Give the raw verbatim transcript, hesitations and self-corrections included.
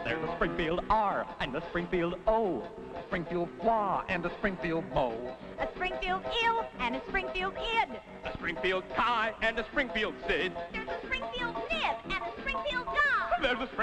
There's a Springfield R and a Springfield O, a Springfield Flaw and a Springfield Mo, a Springfield Ill and a Springfield Id, a Springfield Chi and a Springfield Sid. There's a Springfield Nib and a Springfield Dog. There's a Springfield